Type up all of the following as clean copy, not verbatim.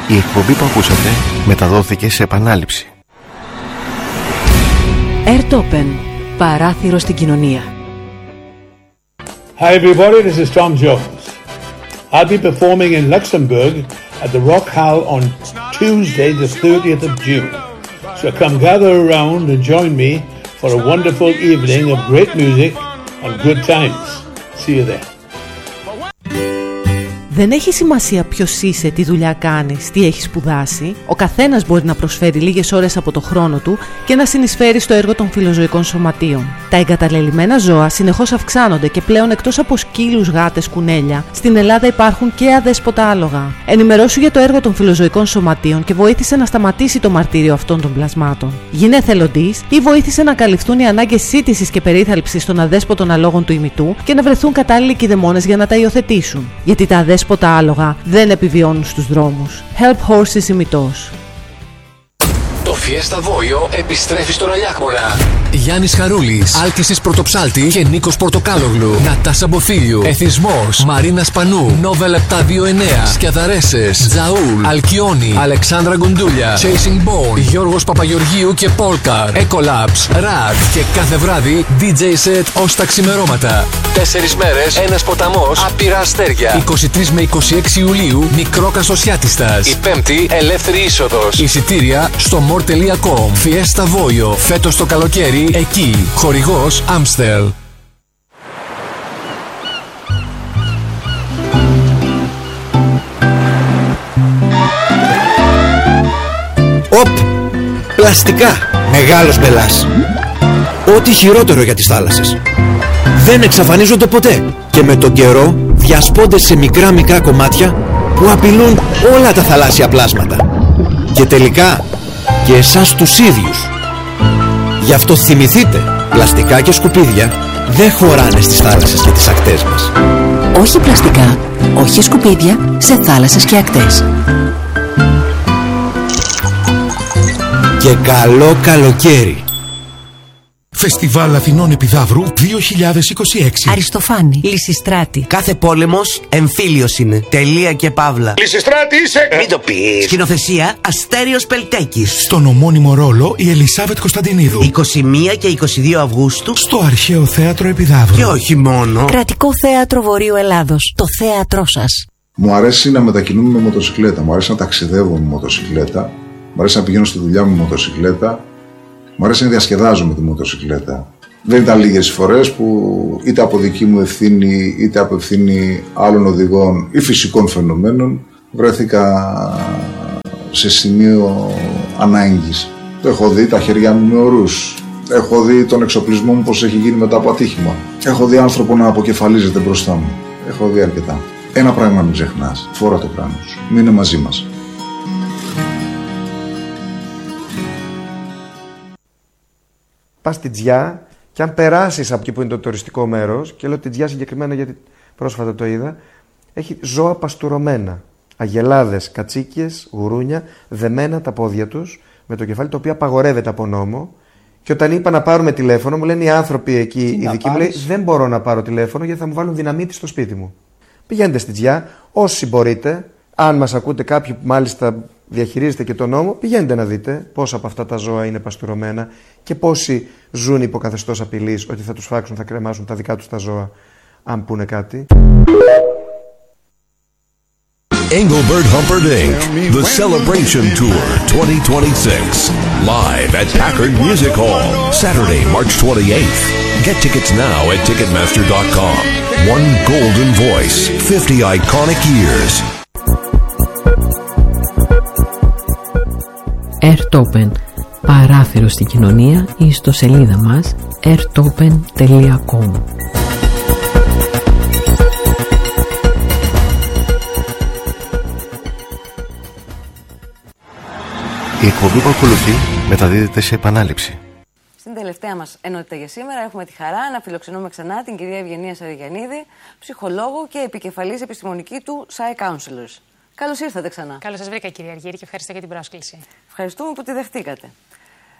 Η εκπομπή που ακούσατε μεταδόθηκε σε επανάληψη. Airtopen, παράθυρο στην κοινωνία. Hi everybody, this is Tom Jones. I'll be performing in Luxembourg at the Rock Hall on Tuesday the 30th of June. So come gather around and join me for a wonderful evening of great music and good times. See you there. Δεν έχει σημασία ποιος είσαι, τι δουλειά κάνεις, τι έχεις σπουδάσει. Ο καθένας μπορεί να προσφέρει λίγες ώρες από το χρόνο του και να συνεισφέρει στο έργο των φιλοζωικών σωματείων. Τα εγκαταλελειμμένα ζώα συνεχώς αυξάνονται και πλέον εκτός από σκύλους, γάτες, κουνέλια, στην Ελλάδα υπάρχουν και αδέσποτα άλογα. Ενημερώσου για το έργο των φιλοζωικών σωματείων και βοήθησε να σταματήσει το μαρτύριο αυτών των πλασμάτων. Γίνε εθελοντής ή βοήθησε να καλυφθούν οι ανάγκες σύντησης και περίθαλψης των αδέσποτων αλόγων του ημιτού και να βρεθούν κατάλληλοι κηδεμόνες για να τα υιοθετήσουν. Γιατί τα αδέσποτα άλογα δεν επιβιώνουν στους δρόμους. Help Horses ημιτός. Το Fiesta Voio επιστρέφει στον Αλιάκμονα. Γιάννης Χαρούλης, Άλκησης Πρωτοψάλτη και Νίκος Πορτοκάλογλου. Νατάσα Μποθίλιου, Εθισμός, Μαρίνα Σπανού, Νόβελ 729, Σκιαδαρέσες, Τζαούλ, Αλκιόνι, Αλεξάνδρα Γκουντούλια, Chasing Bone, Γιώργος Παπαγεωργίου και Πόλκαρ, Ecolabs, Ρακ και κάθε βράδυ DJ set ως τα ξημερώματα. 4 μέρες, ένας ποταμός, άπειρα αστέρια. 23 με 26 Ιουλίου, Μικρόκαστο Σιάτιστας. Η 5η, ελεύθερη είσοδος. Εισιτήρια στο more.com. Fiesta Voio, φέτος το καλοκαίρι εκεί. Χορηγός Amstel. Οπ! Πλαστικά! Μεγάλος μπελάς. Ό,τι χειρότερο για τις θάλασσες. Δεν εξαφανίζονται ποτέ και με τον καιρό διασπώνται σε μικρά κομμάτια που απειλούν όλα τα θαλάσσια πλάσματα. Και τελικά και εσάς τους ίδιους. Γι' αυτό θυμηθείτε, πλαστικά και σκουπίδια δεν χωράνε στις θάλασσες και τις ακτές μας. Όχι πλαστικά, όχι σκουπίδια σε θάλασσες και ακτές. Και καλό καλοκαίρι. Φεστιβάλ Αθηνών Επιδαύρου 2026. Αριστοφάνη, Λυσιστράτη. Κάθε πόλεμος εμφύλιος είναι. Τελεία και παύλα. Λυσιστράτη είσαι! Μην το πεις. Σκηνοθεσία Αστέριος Πελτέκης. Στον ομώνυμο ρόλο η Ελισάβετ Κωνσταντινίδου. 21 και 22 Αυγούστου Στο Αρχαίο Θέατρο Επιδαύρου. Και όχι μόνο. Κρατικό Θέατρο Βορείου Ελλάδος. Το θέατρό σας. Μου αρέσει να μετακινούμαι με μοτοσυκλέτα. Μου αρέσει να ταξιδεύω με μοτοσυκλέτα. Μου αρέσει να πηγαίνω στη δουλειά με μοτοσυκλέτα. Μου αρέσει να διασκεδάζω με τη μοτοσυκλέτα. Δεν ήταν λίγες φορές που είτε από δική μου ευθύνη, είτε από ευθύνη άλλων οδηγών ή φυσικών φαινομένων βρέθηκα σε σημείο ανάγκης. Το έχω δει τα χέρια μου με ορούς. Έχω δει τον εξοπλισμό μου πως έχει γίνει μετά από ατύχημα. Έχω δει άνθρωπο να αποκεφαλίζεται μπροστά μου. Έχω δει αρκετά. Ένα πράγμα μην ξεχνάς. Φόρα το κράνος σου. Μείνε μαζί μας. Πας στην Τζιά και αν περάσεις από εκεί που είναι το τουριστικό μέρος, και λέω την Τζιά συγκεκριμένα γιατί πρόσφατα το είδα, έχει ζώα παστουρωμένα. Αγελάδες, κατσίκιες, γουρούνια, δεμένα τα πόδια τους με το κεφάλι, το οποίο απαγορεύεται από νόμο. Και όταν είπα να πάρουμε τηλέφωνο, μου λένε οι άνθρωποι εκεί, οι δικοί μου, λέει, δεν μπορώ να πάρω τηλέφωνο γιατί θα μου βάλουν δυναμίτη στο σπίτι μου. Πηγαίνετε στην Τζιά, όσοι μπορείτε, αν μας ακούτε κάποιοι που μάλιστα διαχειρίζετε και τον νόμο, πηγαίνετε να δείτε πόσα από αυτά τα ζώα είναι παστουρωμένα και πόσοι ζουν υπό καθεστώς απειλής ότι θα τους φάξουν, θα κρεμάσουν τα δικά τους τα ζώα, αν πούνε κάτι. Engelbert Humperdinck, The Celebration Tour 2026, live at Packard Music Hall, Saturday, March 28th. Get tickets now at Ticketmaster.com. One golden voice, 50 iconic years. Airtopen, παράθυρο στην κοινωνία, ή στο σελίδα μας airtopen.com. Η εκπομπή που ακολουθεί μεταδίδεται σε επανάληψη. Στην τελευταία μας ενότητα για σήμερα έχουμε τη χαρά να φιλοξενούμε ξανά την κυρία Ευγενία Σαριγιαννίδη, ψυχολόγο και επικεφαλής επιστημονική του SAE Counselors. Καλώς ήρθατε ξανά. Καλώς σας βρήκα, κυρία Αργύρη, και ευχαριστώ για την πρόσκληση. Ευχαριστούμε που τη δεχτήκατε.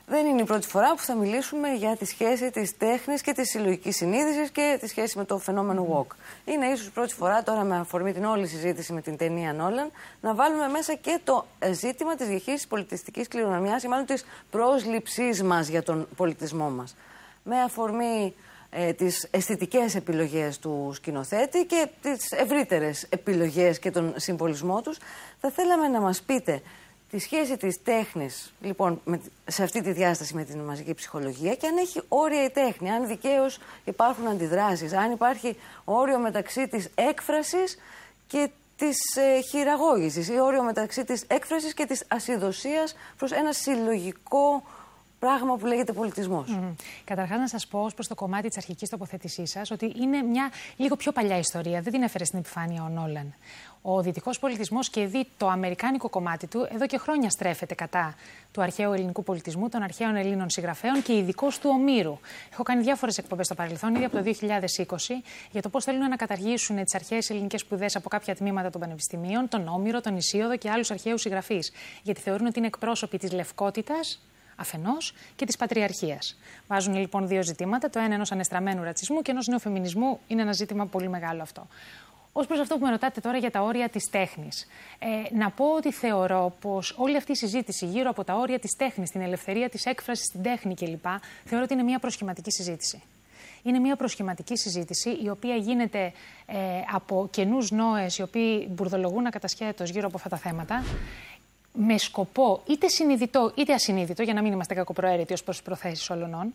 Δεν είναι η πρώτη φορά που θα μιλήσουμε για τη σχέση της τέχνης και της συλλογικής συνείδησης και τη σχέση με το φαινόμενο walk. Είναι ίσως η πρώτη φορά τώρα, με αφορμή την όλη συζήτηση με την ταινία Νόλαν, να βάλουμε μέσα και το ζήτημα της διαχείρισης πολιτιστικής κληρονομιάς ή μάλλον της πρόσληψής μας για τον πολιτισμό μας. Με αφορμή τις αισθητικές επιλογές του σκηνοθέτη και τις ευρύτερες επιλογές και τον συμβολισμό τους, θα θέλαμε να μας πείτε τη σχέση της τέχνης, λοιπόν, σε αυτή τη διάσταση με την μαζική ψυχολογία και αν έχει όρια η τέχνη, αν δικαίως υπάρχουν αντιδράσεις, αν υπάρχει όριο μεταξύ της έκφρασης και της χειραγώγησης ή όριο μεταξύ της έκφρασης και της ασυδοσίας προς ένα συλλογικό πράγμα που λέγεται πολιτισμός. Καταρχάς, να σας πω ως προς το κομμάτι της αρχικής τοποθέτησής σας ότι είναι μια λίγο πιο παλιά ιστορία. Δεν την έφερε στην επιφάνεια ο Νόλαν. Ο δυτικός πολιτισμός και δει το αμερικάνικο κομμάτι του εδώ και χρόνια στρέφεται κατά του αρχαίου ελληνικού πολιτισμού, των αρχαίων Ελλήνων συγγραφέων και ειδικώς του Ομήρου. Έχω κάνει διάφορες εκπομπές στο παρελθόν, ήδη από το 2020, για το πώς θέλουν να καταργήσουν τις αρχαίες ελληνικές σπουδές από κάποια τμήματα των πανεπιστημίων, τον Όμηρο, τον Ησίοδο και άλλους αρχαίους συγγραφείς. Γιατί θεωρούν ότι είναι εκπρόσωποι της λευκότητας αφενός και της πατριαρχίας. Βάζουν λοιπόν δύο ζητήματα, το ένα ενός ανεστραμμένου ρατσισμού και ενός νεοφεμινισμού. Είναι ένα ζήτημα πολύ μεγάλο αυτό. Ως προς αυτό που με ρωτάτε τώρα για τα όρια της τέχνης, να πω ότι θεωρώ πως όλη αυτή η συζήτηση γύρω από τα όρια της τέχνης, την ελευθερία της έκφρασης στην τέχνη κλπ., θεωρώ ότι είναι μια προσχηματική συζήτηση. Είναι μια προσχηματική συζήτηση η οποία γίνεται από καινούς νόες οι οποίοι μπουρδολογούν ακατασχέτως γύρω από αυτά τα θέματα, με σκοπό είτε συνειδητό είτε ασυνείδητο, για να μην είμαστε κακοπροαίρετοι ως προς προθέσεις όλων,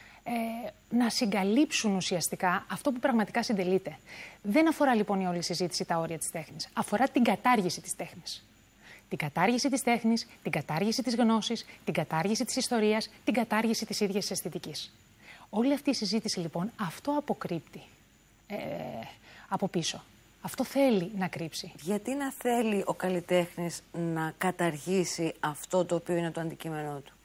να συγκαλύψουν ουσιαστικά αυτό που πραγματικά συντελείται. Δεν αφορά λοιπόν η όλη συζήτηση τα όρια της τέχνης. Αφορά την κατάργηση της τέχνης. Την κατάργηση της τέχνης, την κατάργηση της γνώσης, την κατάργηση της ιστορίας, την κατάργηση της ίδιας της αισθητικής. Όλη αυτή η συζήτηση λοιπόν αυτό αποκρύπτει από πίσω. Αυτό θέλει να κρύψει. Γιατί να θέλει ο καλλιτέχνης να καταργήσει αυτό το οποίο είναι το αντικείμενό του?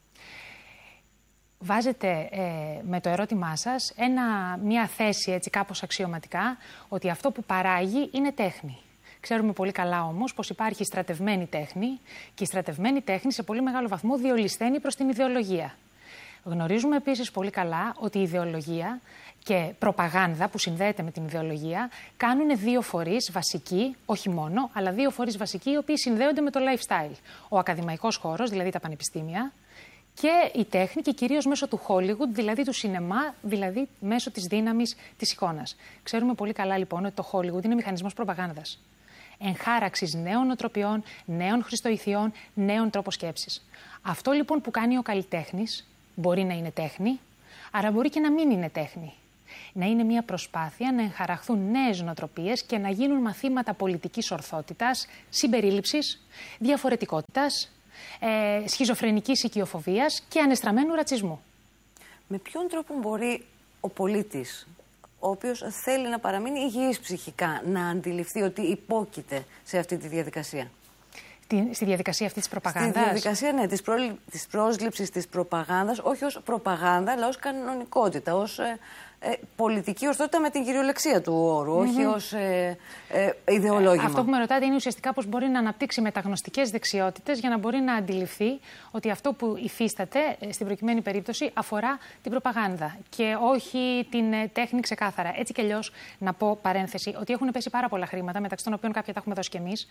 Βάζετε με το ερώτημά σας μια θέση έτσι κάπως αξιωματικά ότι αυτό που παράγει είναι τέχνη. Ξέρουμε πολύ καλά όμως πως υπάρχει στρατευμένη τέχνη και η στρατευμένη τέχνη σε πολύ μεγάλο βαθμό διολυσθένει προς την ιδεολογία. Γνωρίζουμε επίσης πολύ καλά ότι η ιδεολογία και προπαγάνδα που συνδέεται με την ιδεολογία κάνουν δύο φορείς βασικοί, όχι μόνο, αλλά δύο φορείς βασικοί οι οποίοι συνδέονται με το lifestyle. Ο ακαδημαϊκός χώρος, δηλαδή τα πανεπιστήμια, και η τέχνη και κυρίως μέσω του Hollywood, δηλαδή του σινεμά, δηλαδή μέσω της δύναμης της εικόνας. Ξέρουμε πολύ καλά λοιπόν ότι το Hollywood είναι μηχανισμός προπαγάνδας. Εγχάραξης νέων νοοτροπιών, νέων χριστοηθειών, νέων τρόπων σκέψης. Αυτό λοιπόν που κάνει ο καλλιτέχνης μπορεί να είναι τέχνη, άρα μπορεί και να μην είναι τέχνη. Να είναι μια προσπάθεια να εγχαραχθούν νέες νοοτροπίες και να γίνουν μαθήματα πολιτικής ορθότητας, συμπερίληψης, διαφορετικότητας, σχιζοφρενικής οικειοφοβίας και ανεστραμμένου ρατσισμού. Με ποιον τρόπο μπορεί ο πολίτης, ο οποίος θέλει να παραμείνει υγιής ψυχικά, να αντιληφθεί ότι υπόκειται σε αυτή τη διαδικασία? Στη διαδικασία αυτή της προπαγάνδας. Στη διαδικασία, ναι, της πρόσληψης της προπαγάνδας, όχι ως προπαγάνδα, αλλά ως κανονικότητα, ως πολιτική ορθότητα με την κυριολεξία του όρου, όχι ως ιδεολόγημα. Αυτό που με ρωτάτε είναι ουσιαστικά πως μπορεί να αναπτύξει μεταγνωστικές δεξιότητες για να μπορεί να αντιληφθεί ότι αυτό που υφίσταται στην προκειμένη περίπτωση αφορά την προπαγάνδα και όχι την τέχνη ξεκάθαρα. Έτσι κι αλλιώς, να πω παρένθεση, ότι έχουν πέσει πάρα πολλά χρήματα, μεταξύ των οποίων κάποια τα έχουμε δώσει κι εμείς,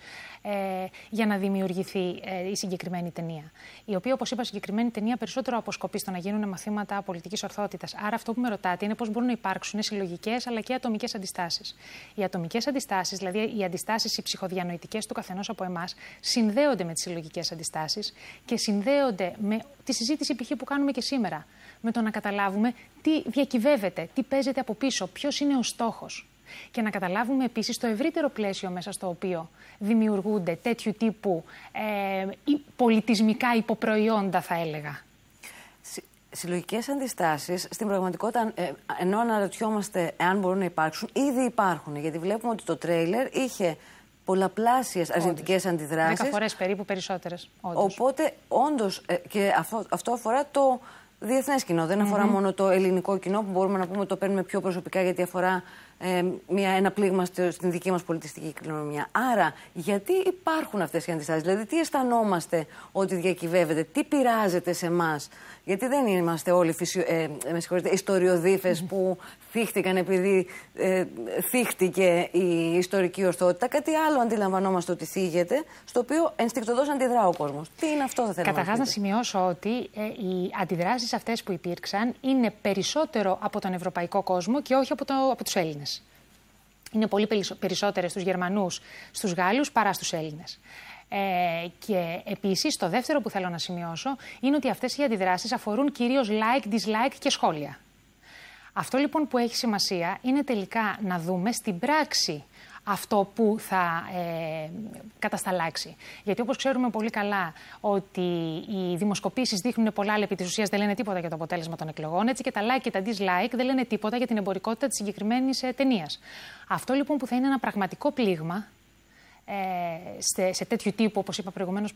για να δημιουργηθεί η συγκεκριμένη ταινία. Η οποία, όπως είπα, συγκεκριμένη ταινία περισσότερο αποσκοπεί στο να γίνουν μαθήματα πολιτικής ορθότητας. Άρα, αυτό που με ρωτάτε είναι πώς μπορούν να υπάρξουν συλλογικές αλλά και ατομικές αντιστάσεις. Οι ατομικές αντιστάσεις, δηλαδή οι αντιστάσεις οι ψυχοδιανοητικές του καθενός από εμάς, συνδέονται με τις συλλογικές αντιστάσεις και συνδέονται με τη συζήτηση π.χ. που κάνουμε και σήμερα. Με το να καταλάβουμε τι διακυβεύεται, τι παίζεται από πίσω, ποιος είναι ο στόχος. Και να καταλάβουμε επίσης το ευρύτερο πλαίσιο μέσα στο οποίο δημιουργούνται τέτοιου τύπου πολιτισμικά υποπροϊόντα, θα έλεγα. Συλλογικές αντιστάσεις, στην πραγματικότητα, ενώ αναρωτιόμαστε εάν μπορούν να υπάρξουν, ήδη υπάρχουν. Γιατί βλέπουμε ότι το τρέιλερ είχε πολλαπλάσιες αρνητικές αντιδράσεις. 10 φορές περίπου περισσότερες. Όντως. Οπότε, όντως, και αυτό αφορά το διεθνές κοινό. Δεν αφορά μόνο το ελληνικό κοινό, που μπορούμε να πούμε το παίρνουμε πιο προσωπικά, γιατί αφορά ένα πλήγμα στην δική μας πολιτιστική κληρονομιά. Άρα, γιατί υπάρχουν αυτές οι αντιστάσεις? Δηλαδή, τι αισθανόμαστε ότι διακυβεύεται, τι πειράζεται σε εμάς? Γιατί δεν είμαστε όλοι ιστοριοδίφες που θύχτηκαν επειδή θύχτηκε η ιστορική ορθότητα. Κάτι άλλο αντιλαμβανόμαστε ότι θίγεται, στο οποίο ενστικτωδώς αντιδρά ο κόσμος. Τι είναι αυτό, θα θέλαμε? Καταρχάς, να σημειώσω ότι οι αντιδράσεις αυτές που υπήρξαν είναι περισσότερο από τον ευρωπαϊκό κόσμο και όχι από τους Έλληνες. Είναι πολύ περισσότερες στους Γερμανούς, στους Γάλλους παρά στους Έλληνες. Και επίσης, το δεύτερο που θέλω να σημειώσω είναι ότι αυτές οι αντιδράσεις αφορούν κυρίως like, dislike και σχόλια. Αυτό λοιπόν που έχει σημασία είναι τελικά να δούμε στην πράξη αυτό που θα κατασταλάξει. Γιατί όπως ξέρουμε πολύ καλά ότι οι δημοσκοπήσεις δείχνουν πολλά, αλλά επί της ουσίας δεν λένε τίποτα για το αποτέλεσμα των εκλογών, έτσι και τα like και τα dislike δεν λένε τίποτα για την εμπορικότητα της συγκεκριμένης ταινίας. Αυτό λοιπόν που θα είναι ένα πραγματικό πλήγμα σε τέτοιου τύπου, όπως είπα προηγουμένως,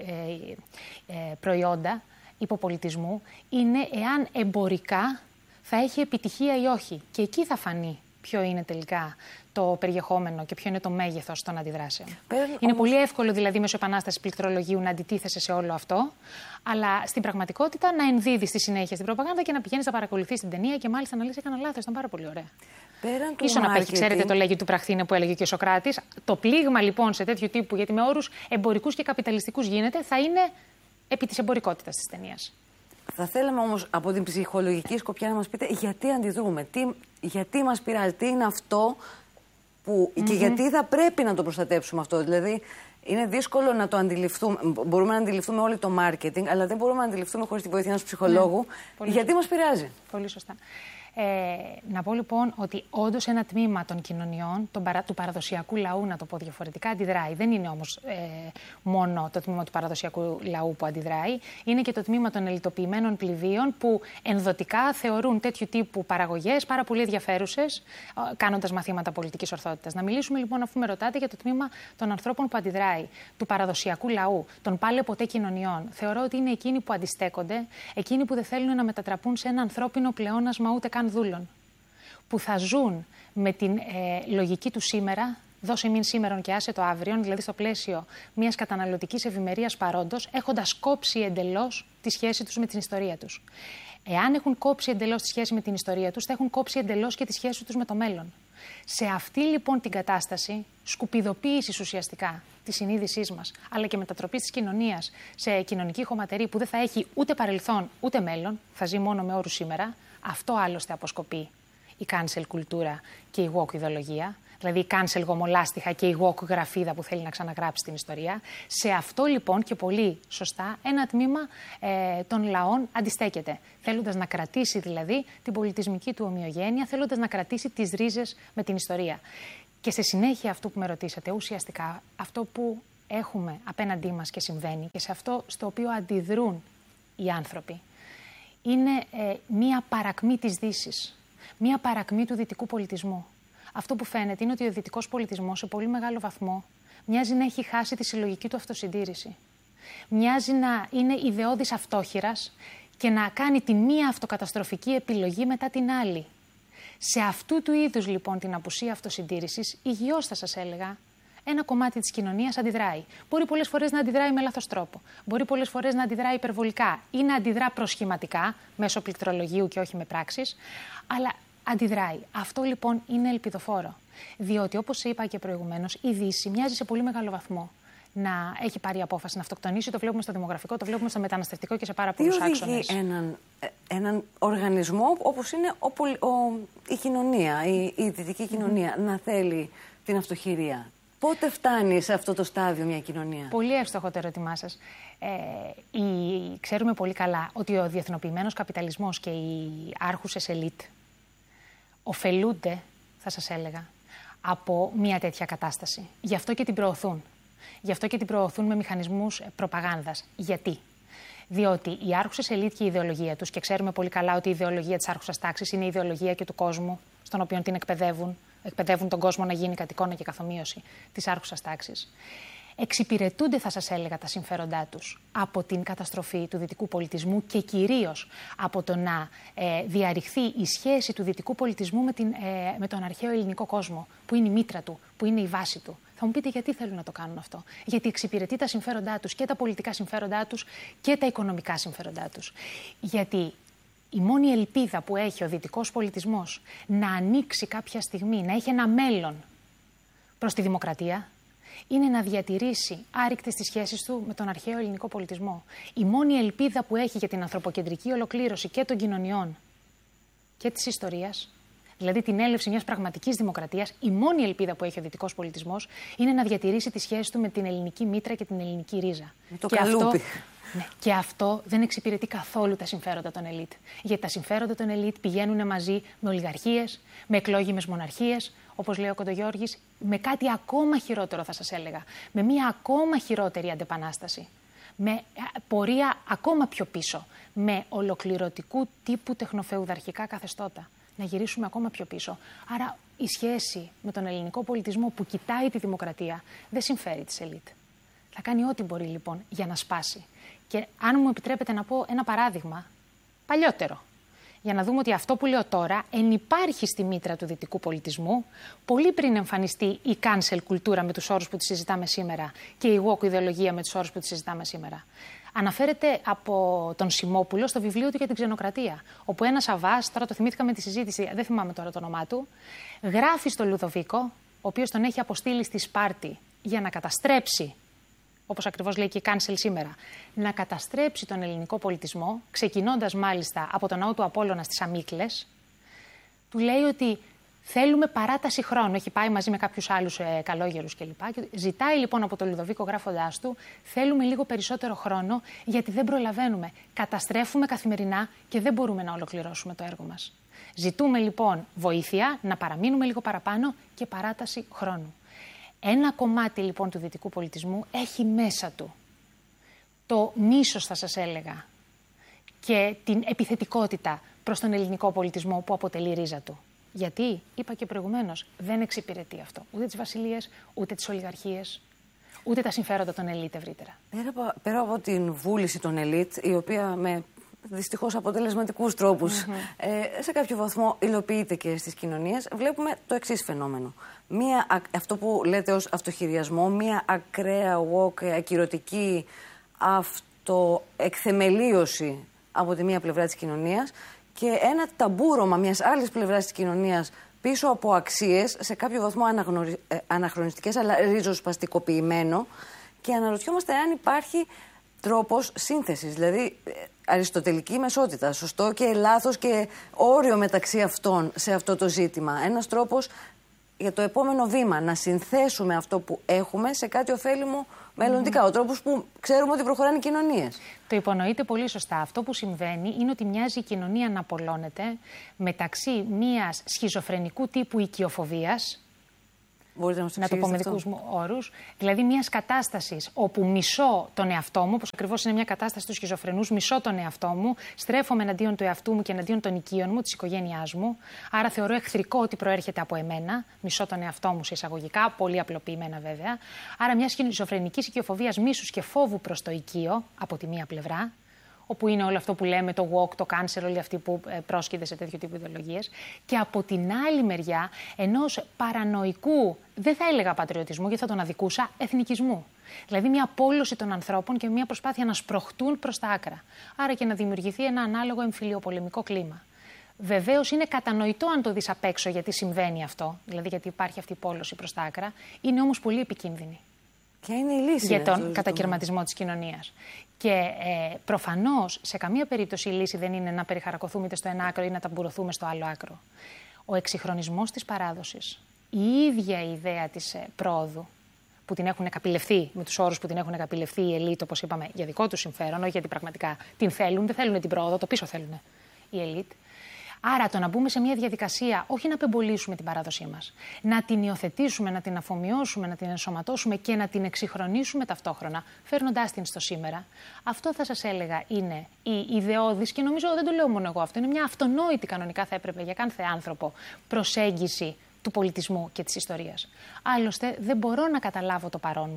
προϊόντα υποπολιτισμού, είναι εάν εμπορικά θα έχει επιτυχία ή όχι. Και εκεί θα φανεί ποιο είναι τελικά το περιεχόμενο και ποιο είναι το μέγεθος των αντιδράσεων. Είναι πολύ εύκολο δηλαδή μέσω επανάστασης πληκτρολογίου να αντιτίθεσαι σε όλο αυτό, αλλά στην πραγματικότητα να ενδίδεις στη συνέχεια στην προπαγάνδα και να πηγαίνεις να παρακολουθείς την ταινία και μάλιστα να λες: έκανα λάθος, ήταν πάρα πολύ ωραία. Ίσον απέχει, ξέρετε, το λέγει του πραχθήνε που έλεγε και ο Σωκράτης. Το πλήγμα λοιπόν σε τέτοιου τύπου, γιατί με όρους εμπορικούς και καπιταλιστικούς γίνεται, θα είναι επί της εμπορικότητας της ταινίας. Θα θέλαμε όμως από την ψυχολογική σκοπιά να μας πείτε γιατί αντιδρούμε, γιατί μας πειράζει, τι είναι αυτό που, και γιατί θα πρέπει να το προστατέψουμε αυτό. Δηλαδή, είναι δύσκολο να το αντιληφθούμε. Μπορούμε να αντιληφθούμε όλοι το marketing, αλλά δεν μπορούμε να αντιληφθούμε χωρίς τη βοήθεια ενός ψυχολόγου γιατί μας πειράζει. Πολύ σωστά. Να πω λοιπόν ότι όντως ένα τμήμα των κοινωνιών, του παραδοσιακού λαού, να το πω διαφορετικά, αντιδράει. Δεν είναι όμως μόνο το τμήμα του παραδοσιακού λαού που αντιδράει, είναι και το τμήμα των ελιτοποιημένων πληδίων που ενδοτικά θεωρούν τέτοιου τύπου παραγωγές πάρα πολύ ενδιαφέρουσες, κάνοντας μαθήματα πολιτικής ορθότητας. Να μιλήσουμε λοιπόν, αφού με ρωτάτε, για το τμήμα των ανθρώπων που αντιδράει, του παραδοσιακού λαού, των πάλε ποτέ κοινωνιών. Θεωρώ ότι είναι εκείνοι που αντιστέκονται, εκείνοι που δεν θέλουν να μετατραπούν σε ένα ανθρώπινο πλεόνασμα ούτε καν δούλων, που θα ζουν με την λογική του σήμερα, δώσε μην σήμερον και άσε το αύριον, δηλαδή στο πλαίσιο μιας καταναλωτικής ευημερίας παρόντος, έχοντας κόψει εντελώς τη σχέση τους με την ιστορία τους. Εάν έχουν κόψει εντελώς τη σχέση με την ιστορία τους, θα έχουν κόψει εντελώς και τη σχέση τους με το μέλλον. Σε αυτή λοιπόν την κατάσταση σκουπιδοποίησης ουσιαστικά της συνείδησής μας, αλλά και μετατροπής της κοινωνίας σε κοινωνική χωματερή που δεν θα έχει ούτε παρελθόν ούτε μέλλον, θα ζει μόνο με όρους σήμερα, αυτό άλλωστε αποσκοπεί η cancel κουλτούρα και η woke ιδεολογία, δηλαδή η cancel γομολάστιχα και η woke γραφίδα που θέλει να ξαναγράψει την ιστορία. Σε αυτό λοιπόν και πολύ σωστά ένα τμήμα των λαών αντιστέκεται, θέλοντας να κρατήσει δηλαδή την πολιτισμική του ομοιογένεια, θέλοντας να κρατήσει τις ρίζες με την ιστορία. Και σε συνέχεια αυτό που με ρωτήσατε, ουσιαστικά αυτό που έχουμε απέναντί μας και συμβαίνει και σε αυτό στο οποίο αντιδρούν οι άνθρωποι, είναι μία παρακμή της Δύσης, μία παρακμή του δυτικού πολιτισμού. Αυτό που φαίνεται είναι ότι ο δυτικός πολιτισμός σε πολύ μεγάλο βαθμό μοιάζει να έχει χάσει τη συλλογική του αυτοσυντήρηση. Μοιάζει να είναι ιδεώδης αυτόχειρας και να κάνει τη μία αυτοκαταστροφική επιλογή μετά την άλλη. Σε αυτού του είδους λοιπόν την απουσία αυτοσυντήρησης, υγιώς θα σας έλεγα, ένα κομμάτι της κοινωνίας αντιδράει. Μπορεί πολλές φορές να αντιδράει με λάθος τρόπο. Μπορεί πολλές φορές να αντιδράει υπερβολικά ή να αντιδρά προσχηματικά, μέσω πληκτρολογίου και όχι με πράξεις, αλλά αντιδράει. Αυτό λοιπόν είναι ελπιδοφόρο. Διότι, όπως είπα και προηγουμένως, η Δύση μοιάζει σε πολύ μεγάλο βαθμό να έχει πάρει απόφαση να αυτοκτονήσει. Το βλέπουμε στο δημογραφικό, το βλέπουμε στο μεταναστευτικό και σε πάρα πολλούς άξονες. Τι οδηγεί έναν οργανισμό όπως είναι η κοινωνία, η δυτική κοινωνία, να θέλει την αυτοχειρία? Πότε φτάνει σε αυτό το στάδιο μια κοινωνία? Πολύ εύστοχο το ερώτημά σας. Ξέρουμε πολύ καλά ότι ο διεθνοποιημένος καπιταλισμός και οι άρχουσες ελίτ ωφελούνται, θα σας έλεγα, από μια τέτοια κατάσταση. Γι' αυτό και την προωθούν. Γι' αυτό και την προωθούν με μηχανισμούς προπαγάνδας. Γιατί? Διότι οι άρχουσες ελίτ και η ιδεολογία τους, και ξέρουμε πολύ καλά ότι η ιδεολογία της άρχουσας τάξης είναι η ιδεολογία και του κόσμου, στον οποίο την εκπαιδεύουν τον κόσμο να γίνει κατ' εικόνα και καθομοίωση της άρχουσας τάξης. εξυπηρετούνται, θα σας έλεγα, τα συμφέροντά τους από την καταστροφή του δυτικού πολιτισμού και κυρίως από το να διαρριχθεί η σχέση του δυτικού πολιτισμού με τον αρχαίο ελληνικό κόσμο, που είναι η μήτρα του, που είναι η βάση του. Θα μου πείτε γιατί θέλουν να το κάνουν αυτό. Γιατί εξυπηρετεί τα συμφέροντά τους, και τα πολιτικά συμφέροντά τους και τα οικονομικά συμφέροντά τους. Γιατί η μόνη ελπίδα που έχει ο δυτικός πολιτισμός να ανοίξει κάποια στιγμή, να έχει ένα μέλλον προς τη δημοκρατία, είναι να διατηρήσει άρρηκτες τις σχέσεις του με τον αρχαίο ελληνικό πολιτισμό. Η μόνη ελπίδα που έχει για την ανθρωποκεντρική ολοκλήρωση και των κοινωνιών και της ιστορίας, δηλαδή την έλευση μιας πραγματικής δημοκρατίας, η μόνη ελπίδα που έχει ο δυτικός πολιτισμός είναι να διατηρήσει τις σχέσεις του με την ελληνική μήτρα και την ελληνική ρίζα. Με το καλούπι. Και αυτό δεν εξυπηρετεί καθόλου τα συμφέροντα των ελίτ. Γιατί τα συμφέροντα των ελίτ πηγαίνουν μαζί με ολιγαρχίες, με εκλόγιμες μοναρχίες, όπως λέει ο Κοντογιώργης, με κάτι ακόμα χειρότερο, θα σας έλεγα. Με μια ακόμα χειρότερη αντεπανάσταση. Με πορεία ακόμα πιο πίσω. Με ολοκληρωτικού τύπου τεχνοφεουδαρχικά καθεστώτα. Να γυρίσουμε ακόμα πιο πίσω. Άρα η σχέση με τον ελληνικό πολιτισμό που κοιτάει τη δημοκρατία δεν συμφέρει τις ελίτ. Θα κάνει ό,τι μπορεί λοιπόν για να σπάσει. Και αν μου επιτρέπετε να πω ένα παράδειγμα παλιότερο, για να δούμε ότι αυτό που λέω τώρα ενυπάρχει στη μήτρα του δυτικού πολιτισμού πολύ πριν εμφανιστεί η cancel κουλτούρα με τους όρους που τη συζητάμε σήμερα και η woke ιδεολογία με τους όρους που τη συζητάμε σήμερα. Αναφέρεται από τον Σιμόπουλο στο βιβλίο του για την ξενοκρατία, όπου ένας Αβάς, τώρα το θυμήθηκα με τη συζήτηση, δεν θυμάμαι τώρα το όνομά του, γράφει στο Λουδοβίκο, ο οποίος τον έχει αποστείλει στη Σπάρτη για να καταστρέψει, όπως ακριβώς λέει και η cancel σήμερα, να καταστρέψει τον ελληνικό πολιτισμό, ξεκινώντας μάλιστα από τον ναό του Απόλλωνα στις Αμίκλες, του λέει ότι θέλουμε παράταση χρόνου. Έχει πάει μαζί με κάποιους άλλους καλόγερους κλπ. Και ζητάει λοιπόν από τον Λουδοβίκο, γράφοντάς του, θέλουμε λίγο περισσότερο χρόνο, γιατί δεν προλαβαίνουμε. Καταστρέφουμε καθημερινά και δεν μπορούμε να ολοκληρώσουμε το έργο μας. Ζητούμε λοιπόν βοήθεια, να παραμείνουμε λίγο παραπάνω και παράταση χρόνου. Ένα κομμάτι λοιπόν του δυτικού πολιτισμού έχει μέσα του το μίσος, θα σας έλεγα, και την επιθετικότητα προς τον ελληνικό πολιτισμό που αποτελεί ρίζα του. Γιατί, είπα και προηγουμένως, δεν εξυπηρετεί αυτό ούτε τις βασιλείες, ούτε τις ολιγαρχίες, ούτε τα συμφέροντα των ελίτ ευρύτερα. Πέρα από την βούληση των ελίτ, η οποία με δυστυχώς αποτελεσματικούς τρόπους σε κάποιο βαθμό υλοποιείται και στις κοινωνίες, βλέπουμε το εξής φαινόμενο. Αυτό που λέτε ως αυτοχειριασμό, μια ακραία woke, ακυρωτική αυτοεκθεμελίωση από τη μία πλευρά της κοινωνίας και ένα ταμπούρωμα μιας άλλης πλευράς της κοινωνίας πίσω από αξίες σε κάποιο βαθμό αναχρονιστικές αλλά ριζοσπαστικοποιημένο, και αναρωτιόμαστε αν υπάρχει τρόπος σύνθεσης, δηλαδή αριστοτελική μεσότητα, σωστό και λάθος και όριο μεταξύ αυτών σε αυτό το ζήτημα. Ένας τρόπος για το επόμενο βήμα, να συνθέσουμε αυτό που έχουμε σε κάτι ωφέλιμο μελλοντικά. Ο τρόπος που ξέρουμε ότι προχωράνε οι κοινωνίες. Το υπονοείτε πολύ σωστά. Αυτό που συμβαίνει είναι ότι μοιάζει η κοινωνία να απολώνεται μεταξύ μιας σχιζοφρενικού τύπου οικειοφοβίας, να το πω με δικούς μου όρους, δηλαδή μιας κατάστασης όπου μισώ τον εαυτό μου, όπως ακριβώς είναι μια κατάσταση του σχιζοφρενούς, μισώ τον εαυτό μου, στρέφομαι εναντίον του εαυτού μου και εναντίον των οικείων μου, της οικογένειάς μου, άρα θεωρώ εχθρικό ότι προέρχεται από εμένα, μισώ τον εαυτό μου σε εισαγωγικά, πολύ απλοποιημένα βέβαια, άρα μια σχιζοφρενικής οικειοφοβίας, μίσους και φόβου προς το οικείο από τη μία πλευρά, όπου είναι όλο αυτό που λέμε, το woke, το cancel, όλοι αυτοί που πρόσκειται σε τέτοιο τύπου ιδεολογίες. Και από την άλλη μεριά, ενός παρανοϊκού, δεν θα έλεγα πατριωτισμού, γιατί θα τον αδικούσα, εθνικισμού. Δηλαδή μια πόλωση των ανθρώπων και μια προσπάθεια να σπροχτούν προς τα άκρα. Άρα και να δημιουργηθεί ένα ανάλογο εμφυλιοπολεμικό κλίμα. Βεβαίως είναι κατανοητό αν το δεις απ' έξω γιατί συμβαίνει αυτό, δηλαδή γιατί υπάρχει αυτή η πόλωση προς τα άκρα, είναι όμως πολύ επικίνδυνη. Ποια είναι η λύση για τον κατακαιρματισμό της κοινωνίας. Και προφανώς σε καμία περίπτωση η λύση δεν είναι να περιχαρακωθούμε είτε στο ένα άκρο ή να ταμπουρωθούμε στο άλλο άκρο. Ο εξυγχρονισμός της παράδοσης, η ίδια η ιδέα της πρόοδου, που την έχουν καπηλευθεί, με τους όρους που την έχουν καπηλευθεί οι ελίτ, όπως είπαμε, για δικό τους συμφέρον, όχι γιατί πραγματικά την θέλουν, δεν θέλουν την πρόοδο, το πίσω θέλουν οι ελίτ. Άρα το να μπούμε σε μια διαδικασία, όχι να πεμπολίσουμε την παράδοσή μας, να την υιοθετήσουμε, να την αφομοιώσουμε, να την ενσωματώσουμε και να την εξυγχρονίσουμε ταυτόχρονα, φέρνοντάς την στο σήμερα, αυτό θα σας έλεγα είναι η ιδεώδης, και νομίζω δεν το λέω μόνο εγώ αυτό, είναι μια αυτονόητη κανονικά θα έπρεπε για κάθε άνθρωπο προσέγγιση του πολιτισμού και της ιστορίας. Άλλωστε δεν μπορώ να καταλάβω το παρόν μου,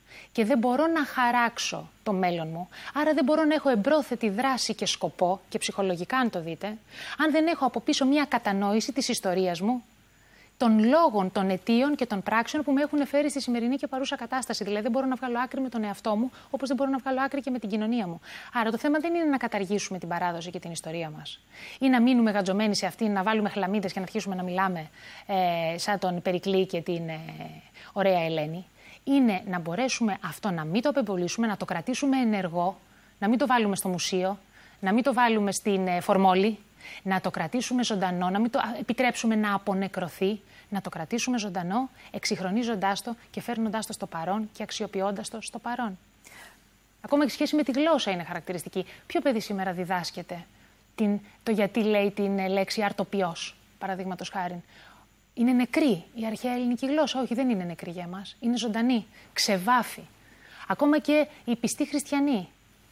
Και δεν μπορώ να χαράξω το μέλλον μου. Άρα δεν μπορώ να έχω εμπρόθετη δράση και σκοπό, και ψυχολογικά αν το δείτε, αν δεν έχω από πίσω μια κατανόηση της ιστορίας μου, των λόγων, των αιτίων και των πράξεων που με έχουν φέρει στη σημερινή και παρούσα κατάσταση. Δηλαδή, δεν μπορώ να βγάλω άκρη με τον εαυτό μου, όπως δεν μπορώ να βγάλω άκρη και με την κοινωνία μου. Άρα, το θέμα δεν είναι να καταργήσουμε την παράδοση και την ιστορία μας, ή να μείνουμε γατζωμένοι σε αυτήν, να βάλουμε χλαμίδες και να αρχίσουμε να μιλάμε σαν τον Περικλή και την ωραία Ελένη. Είναι να μπορέσουμε αυτό να μην το απεμπολίσουμε, να το κρατήσουμε ενεργό, να μην το βάλουμε στο μουσείο, να μην το βάλουμε στην φορμόλη. Να το κρατήσουμε ζωντανό, να μην το επιτρέψουμε να απονεκρωθεί, να το κρατήσουμε ζωντανό, εξυγχρονίζοντάς το και φέρνοντάς το στο παρόν και αξιοποιώντας το στο παρόν. Ακόμα και σχέση με τη γλώσσα είναι χαρακτηριστική. Ποιο παιδί σήμερα διδάσκεται το γιατί λέει την λέξη αρτοπιός, παραδείγματος χάριν? Είναι νεκρή η αρχαία ελληνική γλώσσα. Όχι, δεν είναι νεκρή για μας. Είναι ζωντανή, ξεβάφει. Ακόμα και οι πιστοί χριστιανοί.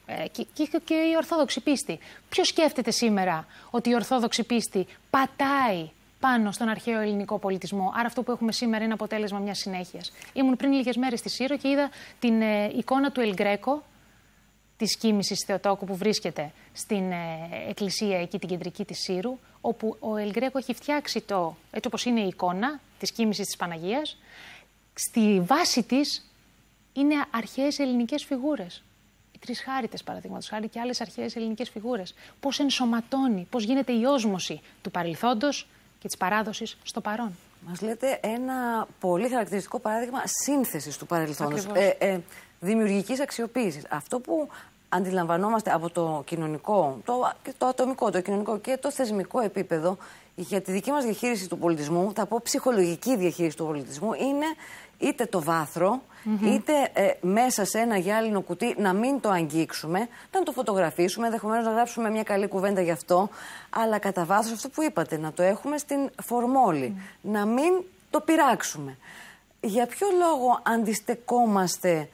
Και η Ορθόδοξη πίστη. Ποιος σκέφτεται σήμερα ότι η Ορθόδοξη πίστη πατάει πάνω στον αρχαίο ελληνικό πολιτισμό? Άρα αυτό που έχουμε σήμερα είναι αποτέλεσμα μιας συνέχειας. Ήμουν πριν λίγες μέρες στη Σύρο και είδα την εικόνα του Ελγκρέκο, της Κοίμησης Θεοτόκου, που βρίσκεται στην εκκλησία εκεί την κεντρική της Σύρου, όπου ο Ελγκρέκο έχει φτιάξει έτσι όπως είναι η εικόνα της Κοίμησης της Παναγίας. Στη βάση της είναι αρχαίες ελληνικές φιγούρες. Οι Τρεις Χάριτες, παραδείγματος χάρη, και άλλες αρχαίες ελληνικές φιγούρες. Πώς ενσωματώνει, πώς γίνεται η όσμωση του παρελθόντος και της παράδοσης στο παρόν. Μας λέτε ένα πολύ χαρακτηριστικό παράδειγμα σύνθεσης του παρελθόντος, δημιουργικής αξιοποίησης. Αυτό που αντιλαμβανόμαστε από το κοινωνικό, το ατομικό, το κοινωνικό και το θεσμικό επίπεδο για τη δική μας διαχείριση του πολιτισμού, θα πω ψυχολογική διαχείριση του πολιτισμού, είναι είτε το βάθρο, είτε μέσα σε ένα γυάλινο κουτί να μην το αγγίξουμε, να το φωτογραφίσουμε, ενδεχομένως να γράψουμε μια καλή κουβέντα γι' αυτό, αλλά κατά βάθος αυτό που είπατε, να το έχουμε στην φορμόλη, να μην το πειράξουμε. Για ποιο λόγο αντιστεκόμαστε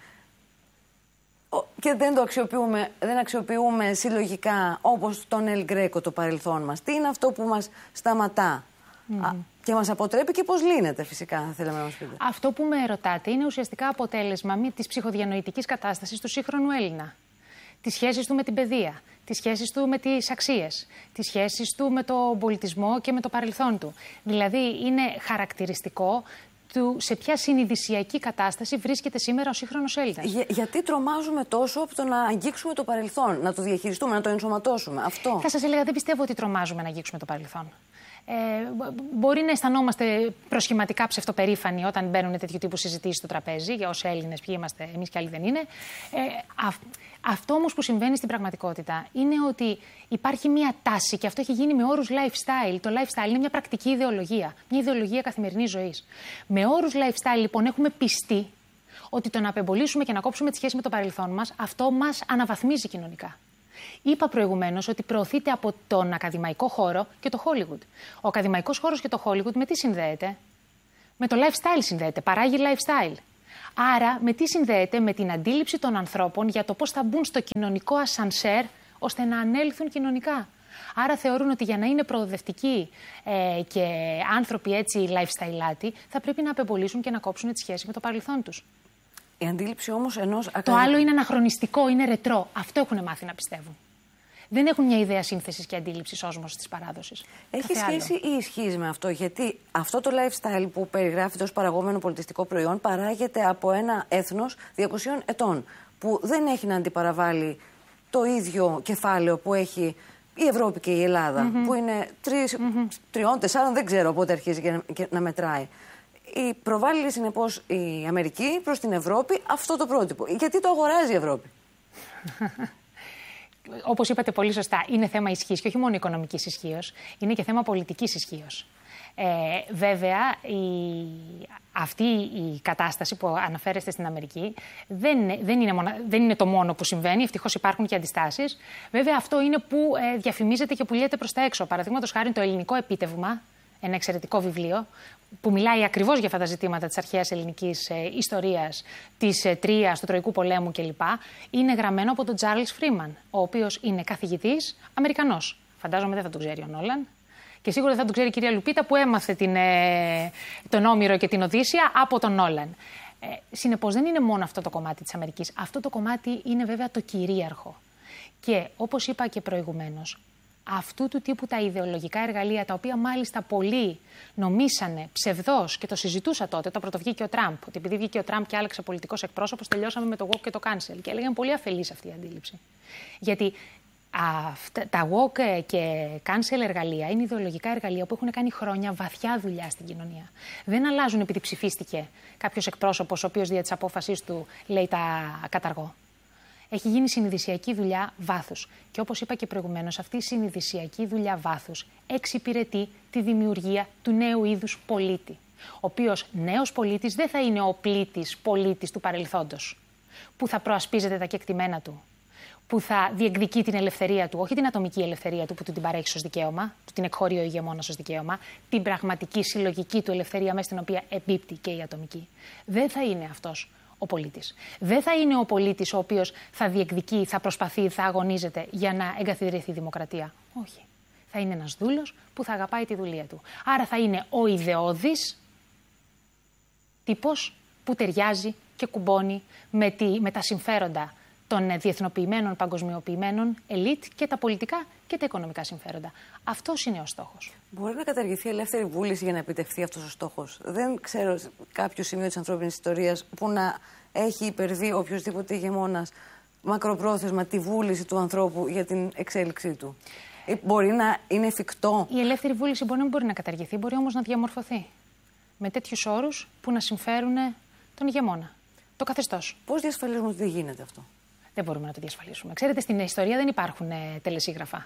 και δεν αξιοποιούμε συλλογικά όπως τον Ελ Γκρέκο το παρελθόν μας? Τι είναι αυτό που μας σταματά και μας αποτρέπει και πώς λύνεται, φυσικά, θα θέλαμε να μας πείτε? Αυτό που με ρωτάτε είναι ουσιαστικά αποτέλεσμα της ψυχοδιανοητικής κατάστασης του σύγχρονου Έλληνα. Τις σχέσεις του με την παιδεία, τις σχέσεις του με τις αξίες, τις σχέσεις του με τον πολιτισμό και με το παρελθόν του. Δηλαδή, είναι χαρακτηριστικό σε ποια συνειδησιακή κατάσταση βρίσκεται σήμερα ο σύγχρονος Έλληνας. Γιατί τρομάζουμε τόσο από το να αγγίξουμε το παρελθόν, να το διαχειριστούμε, να το ενσωματώσουμε? Αυτό. Θα σας έλεγα, δεν πιστεύω ότι τρομάζουμε να αγγίξουμε το παρελθόν. Μπορεί να αισθανόμαστε προσχηματικά ψευτοπερήφανοι όταν μπαίνουν τέτοιου τύπου συζητήσεις στο τραπέζι, για όσοι Έλληνες, ποιοι είμαστε εμείς και άλλοι δεν είναι. Αυτό όμως που συμβαίνει στην πραγματικότητα είναι ότι υπάρχει μια τάση, και αυτό έχει γίνει με όρους lifestyle. Το lifestyle είναι μια πρακτική ιδεολογία, μια ιδεολογία καθημερινής ζωής. Με όρους lifestyle, λοιπόν, έχουμε πιστεί ότι το να απεμπολίσουμε και να κόψουμε τη σχέση με το παρελθόν μας, αυτό μας αναβαθμίζει κοινωνικά. Είπα προηγουμένως ότι προωθείται από τον ακαδημαϊκό χώρο και το Hollywood. Ο ακαδημαϊκός χώρος και το Hollywood με τι συνδέεται? Με το lifestyle συνδέεται, παράγει lifestyle. Άρα με τι συνδέεται? Με την αντίληψη των ανθρώπων για το πώς θα μπουν στο κοινωνικό ασανσέρ ώστε να ανέλθουν κοινωνικά. Άρα θεωρούν ότι για να είναι προοδευτικοί και άνθρωποι έτσι lifestyle-άτοι θα πρέπει να απεμπολίσουν και να κόψουν τη σχέση με το παρελθόν τους. Η αντίληψη όμως ενός Το άλλο είναι αναχρονιστικό, είναι ρετρό. Αυτό έχουν μάθει να πιστεύουν. Δεν έχουν μια ιδέα σύνθεσης και αντίληψης όσμωσης της παράδοσης. Έχει σχέση ή ισχύει με αυτό? Γιατί αυτό το lifestyle που περιγράφεται ως παραγόμενο πολιτιστικό προϊόν παράγεται από ένα έθνος 200 ετών που δεν έχει να αντιπαραβάλει το ίδιο κεφάλαιο που έχει η Ευρώπη και η Ελλάδα, που είναι 3-4, δεν ξέρω πότε αρχίζει να μετράει. Προβάλλει συνεπώς η Αμερική προς την Ευρώπη αυτό το πρότυπο. Γιατί το αγοράζει η Ευρώπη? Όπως είπατε πολύ σωστά, είναι θέμα ισχύς και όχι μόνο οικονομικής ισχύως, είναι και θέμα πολιτικής ισχύως. Βέβαια, αυτή η κατάσταση που αναφέρεστε στην Αμερική δεν είναι το μόνο που συμβαίνει. Ευτυχώς υπάρχουν και αντιστάσεις. Βέβαια, αυτό είναι που διαφημίζεται και πουλιέται προς τα έξω. Παραδείγματος χάρη, το ελληνικό επίτευγμα, ένα εξαιρετικό βιβλίο που μιλάει ακριβώς για αυτά τα ζητήματα της αρχαίας ελληνικής ιστορίας, της Τρίας, του Τροϊκού Πολέμου κλπ. Είναι γραμμένο από τον Charles Freeman, ο οποίος είναι καθηγητής Αμερικανός. Φαντάζομαι δεν θα τον ξέρει ο Νόλαν. Και σίγουρα δεν θα τον ξέρει η κυρία Λουπίτα που έμαθε τον Όμηρο και την Οδύσσεια από τον Νόλαν. Συνεπώς δεν είναι μόνο αυτό το κομμάτι της Αμερικής. Αυτό το κομμάτι είναι βέβαια το κυρίαρχο. Και όπως είπα και προηγουμένως, αυτού του τύπου τα ιδεολογικά εργαλεία, τα οποία μάλιστα πολλοί νομίσανε ψευδώς και το συζητούσα τότε, όταν πρωτοβγήκε ο Τραμπ, ότι επειδή βγήκε ο Τραμπ και άλλαξε πολιτικός εκπρόσωπος, τελειώσαμε με το woke και το cancel. Και έλεγαν πολύ αφελής αυτή η αντίληψη. Γιατί τα woke και cancel εργαλεία είναι ιδεολογικά εργαλεία που έχουν κάνει χρόνια βαθιά δουλειά στην κοινωνία. Δεν αλλάζουν επειδή ψηφίστηκε κάποιος εκπρόσωπος ο οποίος δια της απόφασής του λέει τα καταργώ. Έχει γίνει συνειδησιακή δουλειά βάθους. Και όπως είπα και προηγουμένως, αυτή η συνειδησιακή δουλειά βάθους εξυπηρετεί τη δημιουργία του νέου είδους πολίτη. Ο οποίος νέος πολίτης δεν θα είναι ο πλήτης πολίτης του παρελθόντος, που θα προασπίζεται τα κεκτημένα του, που θα διεκδικεί την ελευθερία του, όχι την ατομική ελευθερία του που του την παρέχει ως δικαίωμα, του την εκχωρεί ο ηγεμόνας ως δικαίωμα, την πραγματική συλλογική του ελευθερία μέσα στην οποία εμπίπτει και η ατομική. Δεν θα είναι αυτός ο πολίτης. Δεν θα είναι ο πολίτης ο οποίος θα διεκδικεί, θα προσπαθεί, θα αγωνίζεται για να εγκαθιδρυθεί η δημοκρατία. Όχι. Θα είναι ένας δούλος που θα αγαπάει τη δουλεία του. Άρα θα είναι ο ιδεώδης τύπος που ταιριάζει και κουμπώνει με τα συμφέροντα των διεθνοποιημένων, παγκοσμιοποιημένων ελίτ και τα πολιτικά και τα οικονομικά συμφέροντα. Αυτός είναι ο στόχος. Μπορεί να καταργηθεί η ελεύθερη βούληση για να επιτευχθεί αυτός ο στόχος? Δεν ξέρω κάποιο σημείο της ανθρώπινης ιστορίας που να έχει υπερβεί οποιοδήποτε ηγεμόνας μακροπρόθεσμα τη βούληση του ανθρώπου για την εξέλιξή του. Μπορεί να είναι εφικτό? Η ελεύθερη βούληση μπορεί να μην μπορεί να καταργηθεί, μπορεί όμως να διαμορφωθεί με τέτοιους όρους που να συμφέρουν τον ηγεμόνα, το καθεστώς. Πώς διασφαλίζουμε ότι δεν γίνεται αυτό? Δεν μπορούμε να το διασφαλίσουμε. Ξέρετε, στην ιστορία δεν υπάρχουν τελεσίγραφα.